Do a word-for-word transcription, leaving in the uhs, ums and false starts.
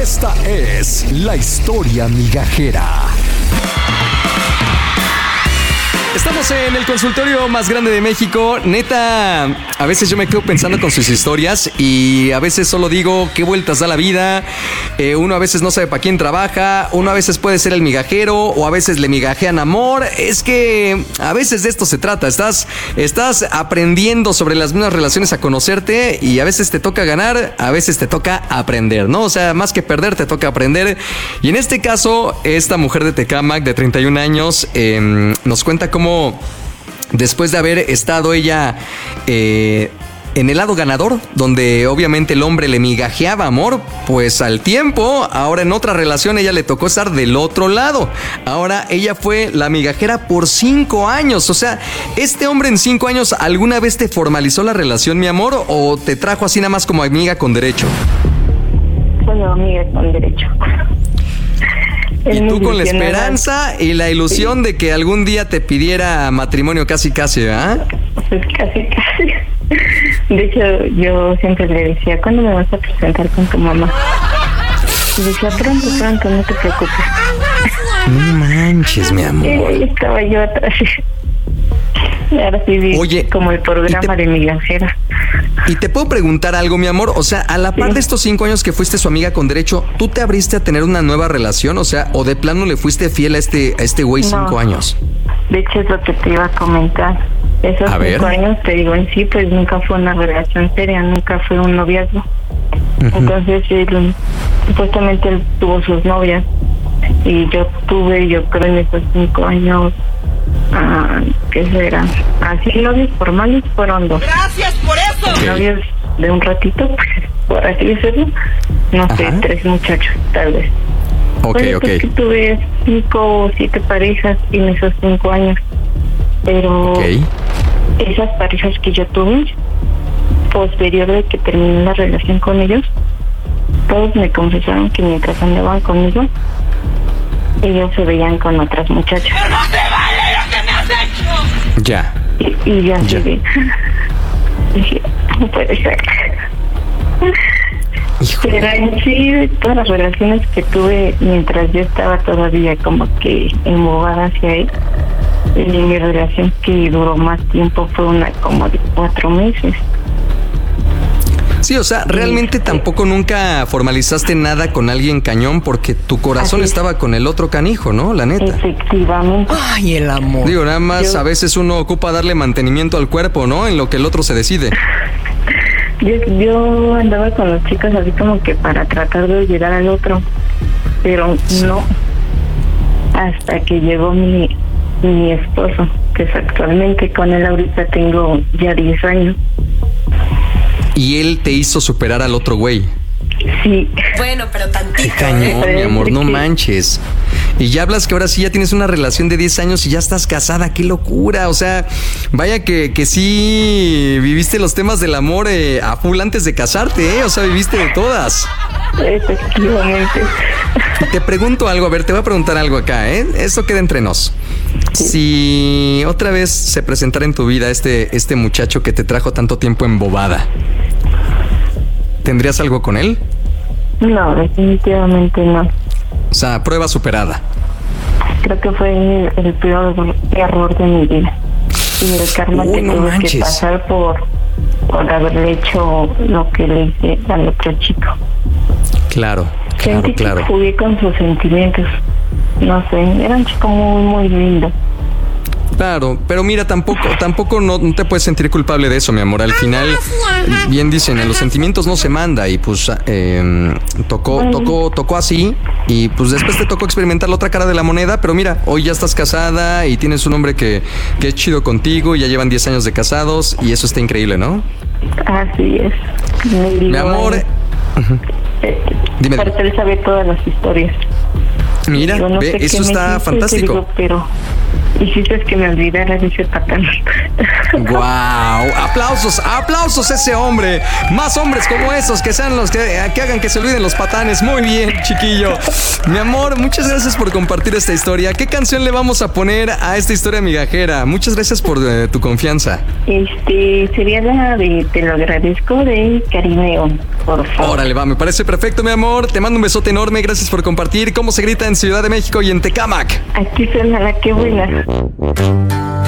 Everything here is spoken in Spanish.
Esta es la historia migajera. Estamos en el consultorio más grande de México. Neta, a veces yo me quedo pensando con sus historias y a veces solo digo qué vueltas da la vida. Eh, uno a veces no sabe para quién trabaja, uno a veces puede ser el migajero o a veces le migajean amor. Es que a veces de esto se trata. Estás, estás aprendiendo sobre las mismas relaciones a conocerte y a veces te toca ganar, a veces te toca aprender, ¿no? O sea, más que perder, te toca aprender. Y en este caso, esta mujer de Tecámac de treinta y un años eh, nos cuenta cómo después de haber estado ella eh, en el lado ganador, donde obviamente el hombre le migajeaba amor, pues al tiempo, ahora en otra relación ella le tocó estar del otro lado. Ahora ella fue la migajera por cinco años. O sea, ¿este hombre en cinco años alguna vez te formalizó la relación, mi amor, o te trajo así nada más como amiga con derecho? Solo amiga con derecho. Y tú con la esperanza y la ilusión sí. de que algún día te pidiera matrimonio casi casi, ¿verdad? Pues casi casi. De hecho, yo siempre le decía, ¿cuándo me vas a presentar con tu mamá? Y decía, pronto, pronto, no te preocupes. No manches, mi amor. Y estaba yo atrás. Y ahora sí vi Oye, como el programa te... de migajera. Y te puedo preguntar algo, mi amor. O sea, a la par sí. de estos cinco años que fuiste su amiga con derecho, ¿tú te abriste a tener una nueva relación? O sea, ¿o de plano le fuiste fiel a este a este güey no. cinco años? De hecho, es lo que te iba a comentar. Esos a cinco ver. años, te digo, en sí, pues nunca fue una relación seria, nunca fue un noviazgo. Uh-huh. Entonces, él, supuestamente él tuvo sus novias. Y yo tuve, yo creo, en esos cinco años... Ah, ¿qué será? Así novios formales fueron dos. ¡Gracias por eso! Okay. Novios de un ratito, pues, por así decirlo. No Ajá. sé, tres muchachos, tal vez. Ok, bueno, ok. Pues que tuve cinco o siete parejas en esos cinco años. Pero okay. esas parejas que yo tuve, posterior de que terminé la relación con ellos, todos me confesaron que mientras andaban conmigo, ellos se veían con otras muchachas. ¡No te vale lo que me has hecho! Ya. Y, y yo así ya. de... Dije, no puede ser. Híjole. Pero en sí, de todas las relaciones que tuve mientras yo estaba todavía como que embobada hacia él, y mi relación que duró más tiempo fue una como de cuatro meses. Sí, o sea, realmente tampoco nunca formalizaste nada con alguien cañón porque tu corazón estaba con el otro canijo, ¿no? La neta. Efectivamente. Ay, el amor. Digo, nada más yo, a veces uno ocupa darle mantenimiento al cuerpo, ¿no? En lo que el otro se decide. Yo, yo andaba con los chicos así como que para tratar de llegar al otro, pero no. Hasta que llegó mi, mi esposo, que es actualmente con él ahorita tengo ya diez años. Y él te hizo superar al otro güey. Sí. Bueno, pero tantito. Qué cañón, ¿eh? mi amor, no manches. Y ya hablas que ahora sí ya tienes una relación de diez años y ya estás casada, qué locura. O sea, vaya que, que sí viviste los temas del amor eh, a full antes de casarte, ¿eh? O sea, viviste de todas. Efectivamente. Y te pregunto algo, a ver, te voy a preguntar algo acá, ¿eh? Esto queda entre nos. Sí. Si otra vez se presentara en tu vida este, este muchacho que te trajo tanto tiempo embobada, ¿tendrías algo con él? No, definitivamente no. O sea, prueba superada. Creo que fue el peor error de mi vida. Y el karma Uy, que no tuve manches. que pasar por, por haberle hecho lo que le hice al otro chico. Claro, claro, Sentí claro. que jugué con sus sentimientos. No sé, era un chico muy, muy lindo. Claro, pero mira, tampoco, tampoco no, no te puedes sentir culpable de eso, mi amor. Al final, bien dicen, en los sentimientos no se manda y pues eh, tocó, tocó, tocó así y pues después te tocó experimentar la otra cara de la moneda, pero mira, hoy ya estás casada y tienes un hombre que, que es chido contigo y ya llevan diez años de casados y eso está increíble, ¿no? Así es. Mi, mi amor, uh-huh. eh, dime. Para él sabe todas las historias. Mira, digo, no ve, eso está fantástico. Digo, pero hiciste que me olvidara de ese patán. Wow, aplausos, aplausos a ese hombre. Más hombres como esos que sean los que, que hagan que se olviden los patanes. Muy bien, chiquillo. Mi amor, muchas gracias por compartir esta historia. ¿Qué canción le vamos a poner a esta historia migajera? Muchas gracias por eh, tu confianza. Este, sería la de Te lo agradezco de Carineo, por favor. Órale, va, me parece perfecto, mi amor. Te mando un besote enorme, gracias por compartir. ¿Cómo se grita en Ciudad de México y en Tecámac? Aquí suena la que buena.